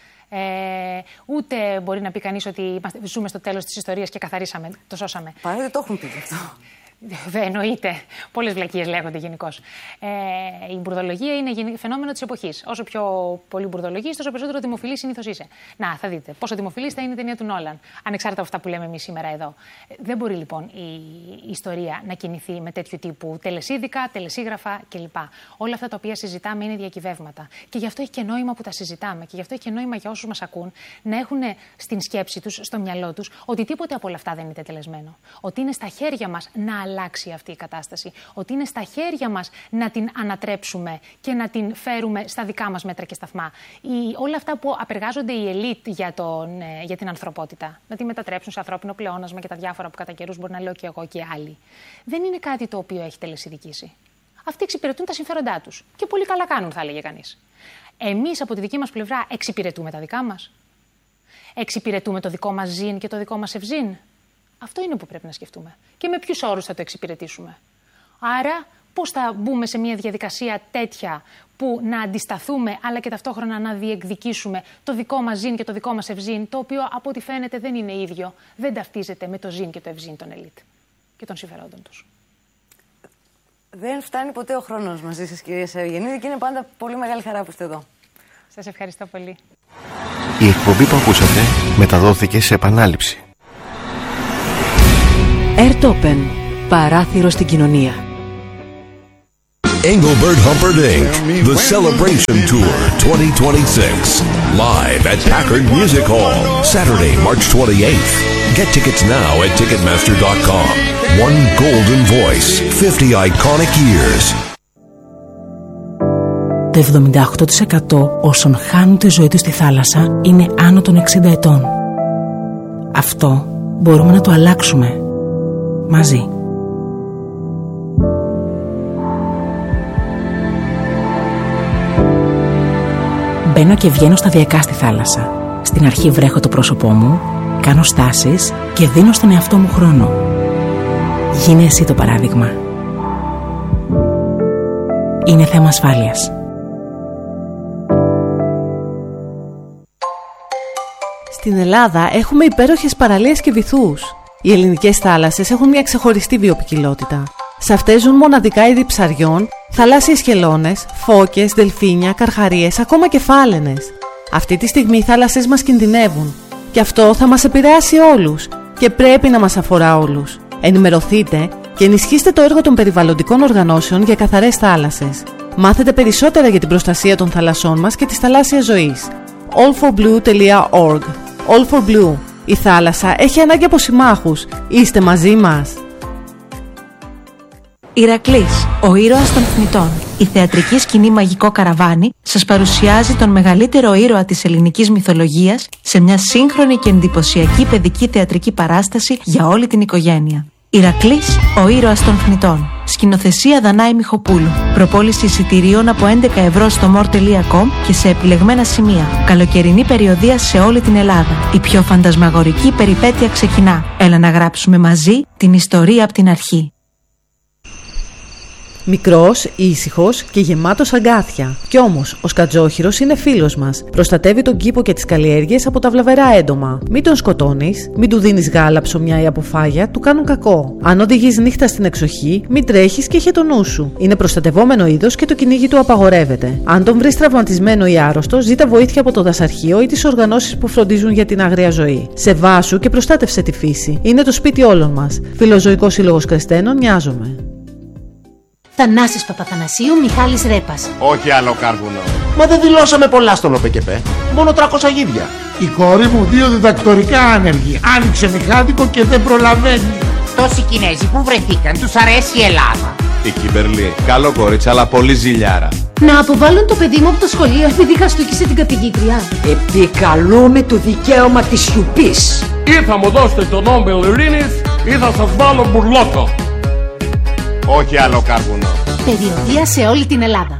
Ούτε μπορεί να πει κανείς ότι ζούμε στο τέλος της ιστορίας και καθαρίσαμε, το σώσαμε. Παρότι το έχουν πει γι' αυτό. Δεν εννοείται. Πολλές βλακίες λέγονται γενικώς. Η μπουρδολογία είναι φαινόμενο της εποχής. Όσο πιο πολύ μπουρδολογείς, τόσο περισσότερο δημοφιλής συνήθως είσαι. Να, θα δείτε. Πόσο δημοφιλής θα είναι η ταινία του Νόλαν, ανεξάρτητα από αυτά που λέμε εμείς σήμερα εδώ. Δεν μπορεί λοιπόν η ιστορία να κινηθεί με τέτοιου τύπου τελεσίδικα, τελεσίγραφα κλπ. Όλα αυτά τα οποία συζητάμε είναι διακυβεύματα. Και γι' αυτό έχει και νόημα που τα συζητάμε. Και γι' αυτό έχει και νόημα για όσους μας ακούν να έχουν στην σκέψη τους, στο μυαλό τους, ότι τίποτε από όλα αυτά δεν είναι τετελεσμένο. Ότι είναι στα χέρια μας να αλλάξει αυτή η κατάσταση. Ότι είναι στα χέρια μας να την ανατρέψουμε και να την φέρουμε στα δικά μας μέτρα και σταθμά. Όλα αυτά που απεργάζονται οι ελίτ για την ανθρωπότητα, να τη μετατρέψουν σε ανθρώπινο πλεόνασμα και τα διάφορα που κατά καιρούς μπορεί να λέω και εγώ και άλλοι, δεν είναι κάτι το οποίο έχει τελεσιδικήσει. Αυτοί εξυπηρετούν τα συμφέροντά τους. Και πολύ καλά κάνουν, θα έλεγε κανείς. Εμείς από τη δική μας πλευρά εξυπηρετούμε τα δικά μας. Εξυπηρετούμε το δικό μας ζήν και το δικό μας ευζήν. Αυτό είναι που πρέπει να σκεφτούμε. Και με ποιους όρους θα το εξυπηρετήσουμε. Άρα, πώς θα μπούμε σε μια διαδικασία τέτοια που να αντισταθούμε, αλλά και ταυτόχρονα να διεκδικήσουμε το δικό μας ζήν και το δικό μας ευζήν, το οποίο από ό,τι φαίνεται δεν είναι ίδιο, δεν ταυτίζεται με το ζήν και το ευζήν των ελίτ και των συμφερόντων τους. Δεν φτάνει ποτέ ο χρόνος μαζί σας, κυρία Σαραγεννίδη, και είναι πάντα πολύ μεγάλη χαρά που είστε εδώ. Σας ευχαριστώ πολύ. Η εκπομπή που ακούσατε μεταδόθηκε σε επανάληψη. Airtopen. Παράθυρο στην κοινωνία. Engelbert Humperdinck, The Celebration Tour 2026. Live at Packard Music Hall, Saturday, March 28th. Get tickets now at Ticketmaster.com. One golden voice, 50 iconic years. Το 78% όσων χάνουν τη ζωή τους στη θάλασσα είναι άνω των 60 ετών. Αυτό μπορούμε να το αλλάξουμε. Μαζί. Μπαίνω και βγαίνω σταδιακά στη θάλασσα. Στην αρχή βρέχω το πρόσωπό μου, κάνω στάσεις και δίνω στον εαυτό μου χρόνο. Γίνε εσύ το παράδειγμα. Είναι θέμα ασφάλειας. Στην Ελλάδα έχουμε υπέροχες παραλίες και βυθούς. Οι ελληνικές θάλασσες έχουν μια ξεχωριστή βιοποικιλότητα. Σε αυτές ζουν μοναδικά είδη ψαριών, θαλάσσιες χελώνες, φώκες, δελφίνια, καρχαρίες, ακόμα και φάλαινες. Αυτή τη στιγμή οι θάλασσες μας κινδυνεύουν. Και αυτό θα μας επηρεάσει όλους και πρέπει να μας αφορά όλους. Ενημερωθείτε και ενισχύστε το έργο των περιβαλλοντικών οργανώσεων για καθαρές θάλασσες. Μάθετε περισσότερα για την προστασία των θαλασσών μας και της θαλάσσιας ζωής. allforblue.org. All for Blue. Η θάλασσα έχει ανάγκη από συμμάχους. Είστε μαζί μας. Ηρακλής, ο ήρωας των θνητών. Η θεατρική σκηνή Μαγικό Καραβάνι σας παρουσιάζει τον μεγαλύτερο ήρωα της ελληνικής μυθολογίας σε μια σύγχρονη και εντυπωσιακή παιδική θεατρική παράσταση για όλη την οικογένεια. Ηρακλής, ο ήρωας των θνητών. Σκηνοθεσία Δανάη Μιχοπούλου. Προπόληση εισιτηρίων από 11 ευρώ στο more.com και σε επιλεγμένα σημεία. Καλοκαιρινή περιοδεία σε όλη την Ελλάδα. Η πιο φαντασμαγορική περιπέτεια ξεκινά. Έλα να γράψουμε μαζί την ιστορία από την αρχή. Μικρός, ήσυχος και γεμάτος αγκάθια. Κι όμως, ο σκατζόχυρος είναι φίλος μας. Προστατεύει τον κήπο και τις καλλιέργειες από τα βλαβερά έντομα. Μην τον σκοτώνεις, μην του δίνεις γάλα, ψωμιά ή αποφάγια, του κάνουν κακό. Αν οδηγείς νύχτα στην εξοχή, μην τρέχεις και είχε το νου σου. Είναι προστατευόμενο είδος και το κυνήγι του απαγορεύεται. Αν τον βρεις τραυματισμένο ή άρρωστο, ζήτα βοήθεια από το δασαρχείο ή τις οργανώσεις που φροντίζουν για την άγρια ζωή. Σεβάσου και προστάτευσε τη φύση. Είναι το σπίτι όλων μας. Φιλοζωικός Σύλλογος Κρεστένων, νοιάζομαι. Θανάσης Παπαθανασίου, Μιχάλης Ρέπας. Όχι άλλο κάρβουνο. Μα δεν δηλώσαμε πολλά στον ΟΠΕΚΕΠΕ. Μόνο 300 γίδια. Η κόρη μου 2 διδακτορικά άνεργη. Άνοιξε μηχάδικο και δεν προλαβαίνει. Τόσοι Κινέζοι που βρεθήκαν, τους αρέσει η Ελλάδα. Η Κιμπερλή, καλό κορίτσι, αλλά πολύ ζηλιάρα. Να αποβάλουν το παιδί μου από το σχολείο επειδή χαστούκισε την καθηγήτρια. Επικαλούμε το δικαίωμα της σιωπής. Ή θα μου δώσετε το Νόμπελ Ειρήνης ή θα σας βάλω μπουρλότο. Όχι άλλο κάρβουνο. Περιοδεία σε όλη την Ελλάδα.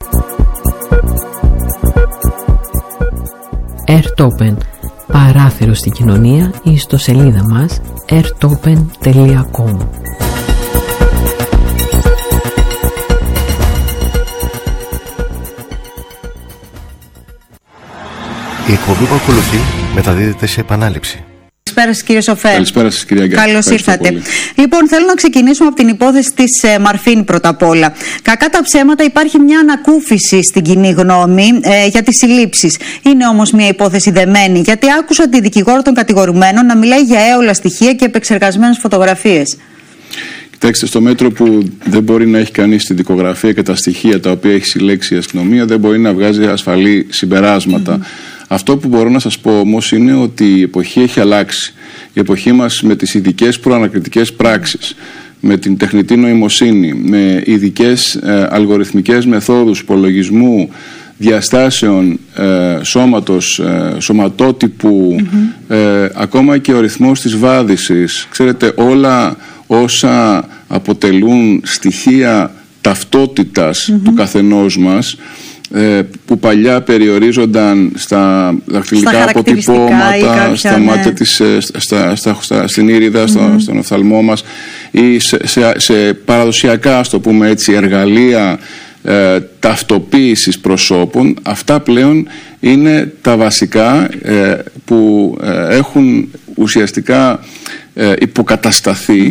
Airtopen. Παράθυρο στην κοινωνία ή στο σελίδα μας airtopen.com. Η εκπομπή που ακολουθεί μεταδίδεται σε επανάληψη. Καλησπέρα σας κύριε Σοφέ. Καλησπέρα σας κυρία Γκάκη. Καλώς ήρθατε. Λοιπόν, θέλω να ξεκινήσουμε από την υπόθεση της Μαρφίν πρώτα απ' όλα. Κακά τα ψέματα, υπάρχει μια ανακούφιση στην κοινή γνώμη για τις συλλήψεις. Είναι όμως μια υπόθεση δεμένη, γιατί άκουσα τη δικηγόρο των κατηγορουμένων να μιλάει για έολα στοιχεία και επεξεργασμένες φωτογραφίες. Κοιτάξτε, στο μέτρο που δεν μπορεί να έχει κανείς τη δικογραφία και τα στοιχεία τα οποία έχει συλλέξει η αστυνομία, δεν μπορεί να βγάζει ασφαλή συμπεράσματα. Αυτό που μπορώ να σας πω όμως είναι ότι η εποχή έχει αλλάξει. Η εποχή μας με τις ειδικές προανακριτικές πράξεις, με την τεχνητή νοημοσύνη, με ειδικές αλγοριθμικές μεθόδους υπολογισμού διαστάσεων σώματος, σωματότυπου, ακόμα και ο ρυθμός της βάδισης. Ξέρετε, όλα όσα αποτελούν στοιχεία ταυτότητας του καθενός μας, που παλιά περιορίζονταν στα δαχτυλικά αποτυπώματα, στα μάτια της, στην ήριδα, στον οφθαλμό μας ή σε παραδοσιακά, ας το πούμε έτσι, εργαλεία ταυτοποίησης προσώπων. Αυτά πλέον είναι τα βασικά που έχουν ουσιαστικά υποκατασταθεί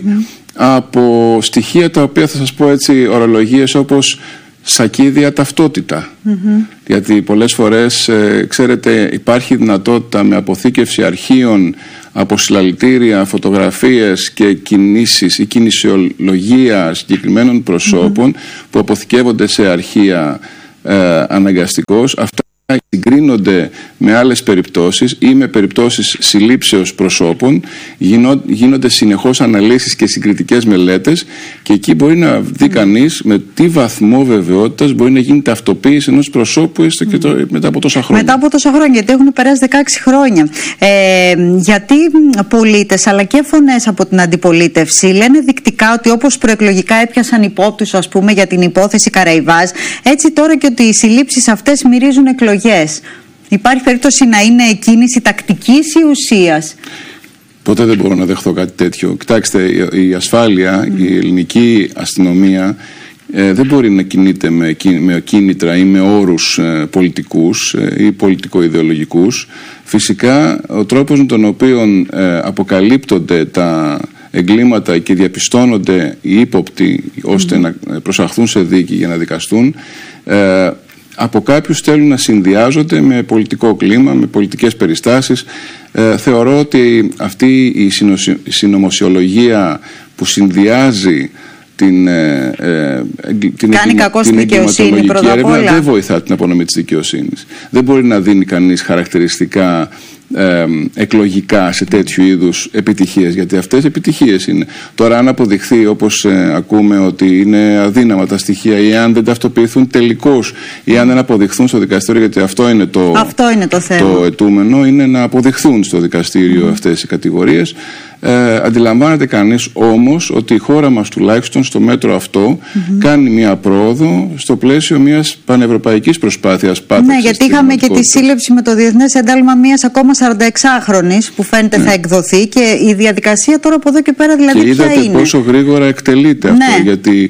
από στοιχεία τα οποία, θα σας πω έτσι, ορολογίες όπως σακίδια ταυτότητα. Γιατί πολλές φορές, ξέρετε, υπάρχει δυνατότητα με αποθήκευση αρχείων από συλλαλητήρια, φωτογραφίες και κινήσεις ή κινησιολογία συγκεκριμένων προσώπων που αποθηκεύονται σε αρχεία αναγκαστικώς. Αυτά συγκρίνονται με άλλες περιπτώσεις ή με περιπτώσεις συλλήψεως προσώπων, γίνονται συνεχώς αναλύσεις και συγκριτικές μελέτες και εκεί μπορεί να δει κανείς με τι βαθμό βεβαιότητας μπορεί να γίνει ταυτοποίηση ενός προσώπου έστω και μετά από τόσα χρόνια. Μετά από τόσα χρόνια, γιατί έχουν περάσει 16 χρόνια. Γιατί πολίτες αλλά και φωνές από την αντιπολίτευση λένε δεικτικά ότι όπως προεκλογικά έπιασαν υπόπτους, ας πούμε, για την υπόθεση Καραϊβάς, έτσι τώρα και ότι οι συλλήψεις αυτές μυρίζουν εκλογές. Υπάρχει περίπτωση να είναι κίνηση τακτικής ή ουσίας? Ποτέ δεν μπορώ να δεχθώ κάτι τέτοιο. Κοιτάξτε, η ασφάλεια, η ελληνική αστυνομία δεν μπορεί να κινείται με κίνητρα ή με όρους πολιτικούς ή πολιτικο-ιδεολογικούς. Φυσικά, ο τρόπος με τον οποίο αποκαλύπτονται τα εγκλήματα και διαπιστώνονται οι ύποπτοι ώστε να προσαχθούν σε δίκη για να δικαστούν, από κάποιους θέλουν να συνδυάζονται με πολιτικό κλίμα, με πολιτικές περιστάσεις. Θεωρώ ότι αυτή η συνωμοσιολογία που συνδυάζει την εγκληματολογική έρευνα δεν βοηθά την απονομή της δικαιοσύνης. Δεν μπορεί να δίνει κανείς χαρακτηριστικά εκλογικά σε τέτοιου είδους επιτυχίες, γιατί αυτές επιτυχίες είναι. Τώρα αν αποδειχθεί, όπως ακούμε, ότι είναι αδύναμα τα στοιχεία ή αν δεν ταυτοποιηθούν τελικώς ή αν δεν αποδειχθούν στο δικαστήριο, γιατί αυτό είναι το θέμα. Το αιτούμενο είναι να αποδειχθούν στο δικαστήριο αυτές οι κατηγορίες. Αντιλαμβάνεται κανείς όμως ότι η χώρα μας, τουλάχιστον στο μέτρο αυτό, κάνει μια πρόοδο στο πλαίσιο μιας πανευρωπαϊκής προσπάθειας πάταξης. Ναι, γιατί είχαμε και τη σύλληψη με το Διεθνές Ένταλμα μιας ακόμα 46χρονης που φαίνεται θα εκδοθεί, και η διαδικασία τώρα από εδώ και πέρα δηλαδή και ποια είναι. Είδατε πόσο γρήγορα εκτελείται αυτό, γιατί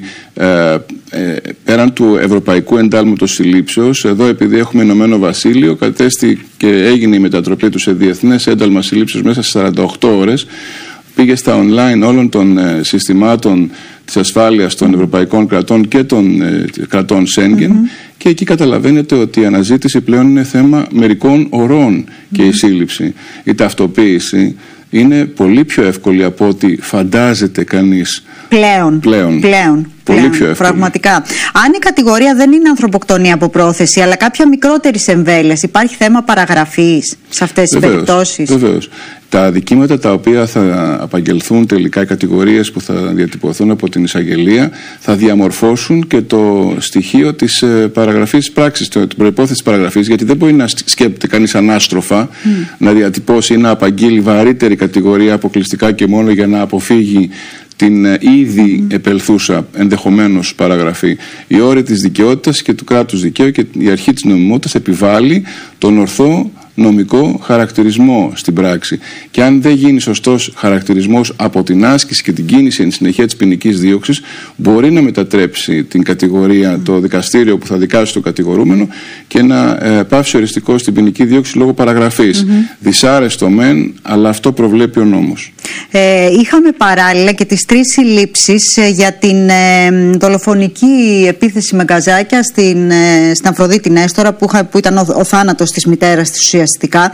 πέραν του Ευρωπαϊκού Εντάλματος Συλλήψεως, εδώ επειδή έχουμε Ηνωμένο Βασίλειο, κατέστη και έγινε η μετατροπή του σε Διεθνές Ένταλμα Συλλήψεως μέσα σε 48 ώρες. Πήγε στα online όλων των συστημάτων της ασφάλειας των ευρωπαϊκών κρατών και των κρατών Σέγγεν, και εκεί καταλαβαίνετε ότι η αναζήτηση πλέον είναι θέμα μερικών ωρών και η σύλληψη. Η ταυτοποίηση είναι πολύ πιο εύκολη από ό,τι φαντάζεται κανείς. Πλέον. Πολύ πιο εύκολη. Πραγματικά. Αν η κατηγορία δεν είναι ανθρωποκτονία από πρόθεση, αλλά κάποια μικρότερη εμβέλειας, υπάρχει θέμα παραγραφής σε αυτές τις περιπτώσεις? Βεβαίως. Τα αδικήματα τα οποία θα απαγγελθούν τελικά, οι κατηγορίες που θα διατυπωθούν από την εισαγγελία, θα διαμορφώσουν και το στοιχείο της παραγραφής πράξης, την προϋπόθεση της παραγραφής, γιατί δεν μπορεί να σκέπτεται κανείς ανάστροφα να διατυπώσει ή να απαγγείλει βαρύτερη κατηγορία αποκλειστικά και μόνο για να αποφύγει την ήδη επελθούσα ενδεχομένως παραγραφή. Η όρη της δικαιότητας και του κράτους δικαίου και η αρχή της νομιμότητας επιβάλλει τον ορθό νομικό χαρακτηρισμό στην πράξη. Και αν δεν γίνει σωστός χαρακτηρισμός από την άσκηση και την κίνηση εν συνεχεία της ποινικής δίωξης, μπορεί να μετατρέψει την κατηγορία, το δικαστήριο που θα δικάσει το κατηγορούμενο, και να πάυσει οριστικό στην ποινική δίωξη λόγω παραγραφής. Δυσάρεστο μεν, αλλά αυτό προβλέπει ο νόμος. Είχαμε παράλληλα και τις 3 συλλήψεις για την δολοφονική επίθεση με γκαζάκια στην Αφροδίτη Νέστορα, που ήταν ο θάνατος της μητέρας της ουσιαστικά.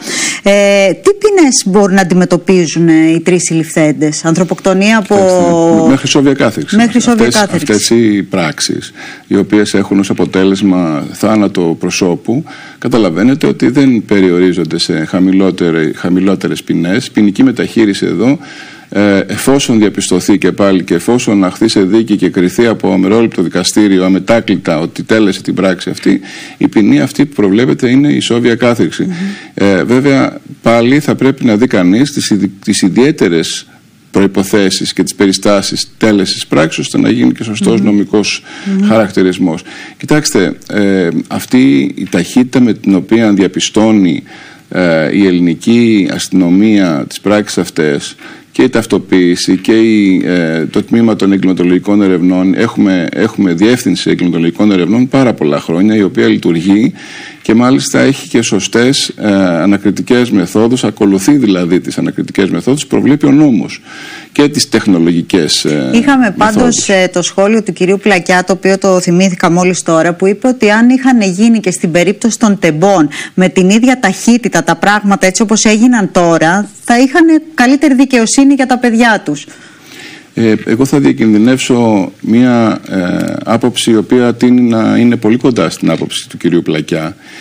Τι ποινές μπορούν να αντιμετωπίζουν οι 3 συλληφθέντες? Ανθρωποκτονία από... Μέχρι σόβια κάθριξη. Αυτές οι πράξεις, οι οποίες έχουν ως αποτέλεσμα θάνατο προσώπου, καταλαβαίνετε ότι δεν περιορίζονται σε χαμηλότερες ποινές. Ποινική μεταχείριση εδώ, εφόσον διαπιστωθεί και πάλι και εφόσον αχθεί σε δίκη και κριθεί από αμερόληπτο δικαστήριο αμετάκλητα ότι τέλεσε την πράξη αυτή, η ποινή αυτή που προβλέπεται είναι η ισόβια κάθριξη. Βέβαια πάλι θα πρέπει να δει κανείς τις ιδιαίτερες προϋποθέσεις και τις περιστάσεις τέλεσης πράξης, ώστε να γίνει και σωστός νομικός χαρακτηρισμός. Κοιτάξτε, αυτή η ταχύτητα με την οποία διαπιστώνει η ελληνική αστυνομία τις πράξεις αυτές, και η ταυτοποίηση και το τμήμα των εγκληματολογικών ερευνών, έχουμε διεύθυνση εγκληματολογικών ερευνών πάρα πολλά χρόνια, η οποία λειτουργεί και μάλιστα έχει και σωστές ανακριτικές μεθόδους, ακολουθεί δηλαδή τις ανακριτικές μεθόδους που προβλέπει ο νόμος και τις τεχνολογικές Είχαμε πάντως το σχόλιο του κυρίου Πλακιά, το οποίο το θυμήθηκα μόλις τώρα, που είπε ότι αν είχαν γίνει και στην περίπτωση των τεμπών με την ίδια ταχύτητα τα πράγματα έτσι όπως έγιναν τώρα, θα είχαν καλύτερη δικαιοσύνη για τα παιδιά τους. Εγώ θα διακινδυνεύσω μια άποψη η οποία τείνει να είναι πολύ κοντά στην άποψη του κυρίου Πλακιά.